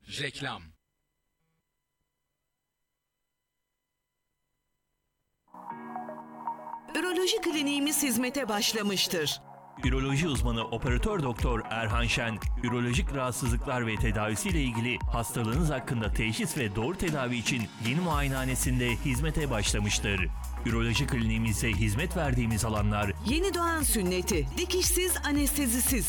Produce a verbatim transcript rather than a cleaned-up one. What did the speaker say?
Reklam. Üroloji kliniğimiz hizmete başlamıştır. Üroloji uzmanı operatör doktor Erhan Şen, ürolojik rahatsızlıklar ve tedavisiyle ilgili hastalığınız hakkında teşhis ve doğru tedavi için yeni muayenehanesinde hizmete başlamıştır. Üroloji kliniğimizde hizmet verdiğimiz alanlar: Yeni doğan sünneti, dikişsiz, anestezisiz,